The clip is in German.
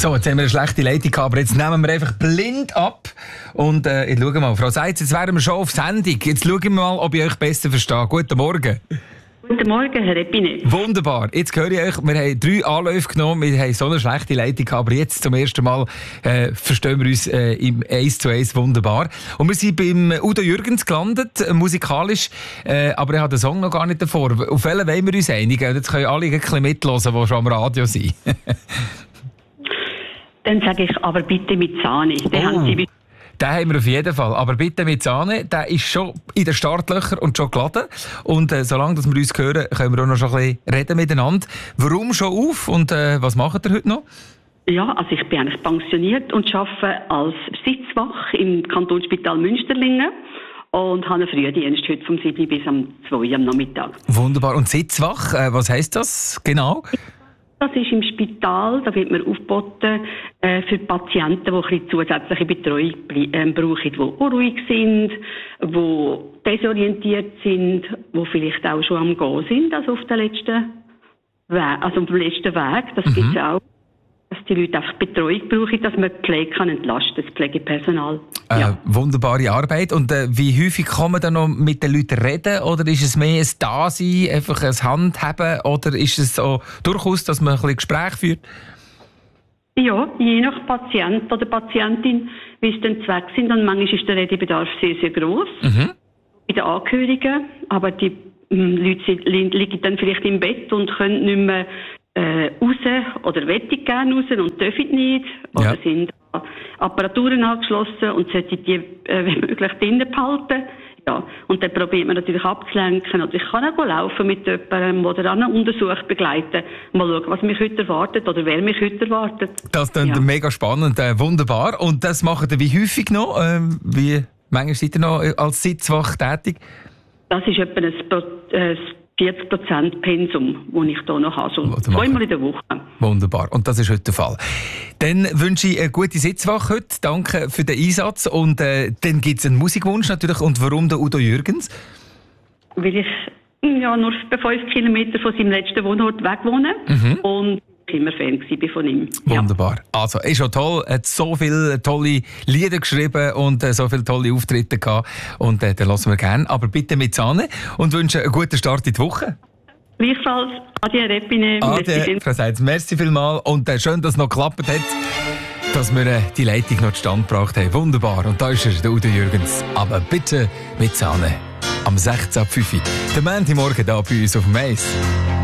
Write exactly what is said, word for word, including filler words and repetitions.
So, jetzt haben wir eine schlechte Leitung gehabt, aber jetzt nehmen wir einfach blind ab. Und äh, ich schaue mal, Frau Seitz, jetzt wären wir schon auf Sendung. Jetzt schauen wir mal, ob ich euch besser verstehe. Guten Morgen. Guten Morgen, Herr Epine. Wunderbar. Jetzt höre ich euch, wir haben drei Anläufe genommen, wir haben so eine schlechte Leitung gehabt, aber jetzt zum ersten Mal äh, verstehen wir uns äh, im eins zu eins wunderbar. Und wir sind beim Udo Jürgens gelandet, äh, musikalisch, äh, aber er hat den Song noch gar nicht davor. Auf welchen wollen wir uns einigen? Jetzt können alle ein bisschen mithören, die schon am Radio sind. Dann sage ich, aber bitte mit Sahne. Den Oh. haben Sie Den haben wir auf jeden Fall. Aber bitte mit Sahne, der ist schon in den Startlöchern und schon geladen. Und äh, solange dass wir uns hören, können wir auch noch schon ein bisschen reden miteinander. Warum schon auf und äh, was macht ihr heute noch? Ja, also ich bin eigentlich pensioniert und arbeite als Sitzwach im Kantonsspital Münsterlingen und habe einen Frühdienst heute vom sieben bis am zwei am Nachmittag. Wunderbar. Und Sitzwach, äh, was heisst das genau? Das ist im Spital, da wird man aufgeboten äh, für Patienten, die ein bisschen zusätzliche Betreuung äh, brauchen, die unruhig sind, die desorientiert sind, die vielleicht auch schon am Gehen sind, also auf der letzten Weg, also auf dem letzten Weg. Das mhm. gibt es auch, dass die Leute einfach Betreuung brauchen, dass man die Pflege kann entlasten, das Pflegepersonal. Äh, ja. Wunderbare Arbeit. Und äh, wie häufig kann man dann noch mit den Leuten reden? Oder ist es mehr ein Dasein, einfach ein Handheben? Oder ist es so durchaus, dass man ein bisschen Gespräch führt? Ja, je nach Patient oder Patientin, wie es dann Zweck sind. Und manchmal ist der Redebedarf sehr, sehr gross. Mhm. Bei den Angehörigen. Aber die ähm, Leute sind, liegen dann vielleicht im Bett und können nicht mehr äh, raus oder wollen gerne raus und dürfen nicht. Oder ja. sind Apparaturen angeschlossen und sollten die, äh, wenn möglich, drinnen behalten. Ja. Und dann probiert man natürlich abzulenken. Oder ich kann auch laufen mit jemandem oder einen Untersuch begleiten. Mal schauen, was mich heute erwartet oder wer mich heute erwartet. Das ist ja. mega spannend, äh, wunderbar. Und das macht ihr wie häufig noch? Ähm, wie manchmal seid ihr noch als Sitzwach tätig? Das ist etwa ein, ein vierzig Prozent Pensum, das ich hier noch habe. So zweimal in der Woche. Wunderbar. Und das ist heute der Fall. Dann wünsche ich eine gute Sitzwache heute. Danke für den Einsatz. Und äh, dann gibt es einen Musikwunsch natürlich. Und warum der Udo Jürgens? Weil ich ja, nur fünf Kilometer von seinem letzten Wohnort weg wohne. Mhm. Und immer Fan war von ihm. Wunderbar. Ja. Also, ist schon toll. Er hat so viele tolle Lieder geschrieben und äh, so viele tolle Auftritte gehabt. Und äh, den hören wir gerne. Aber bitte mit Sahne und wünsche einen guten Start in die Woche. Gleichfalls. Adieu, Repine. Adieu, Frau Seitz. Merci vielmals. Und äh, schön, dass es noch geklappt hat, dass wir äh, die Leitung noch zustande gebracht haben. Wunderbar. Und da ist er, der Udo Jürgens. Aber bitte mit Sahne. Am sechzehnten Uhr fünf. Der Montagmorgen hier bei uns auf dem Eis.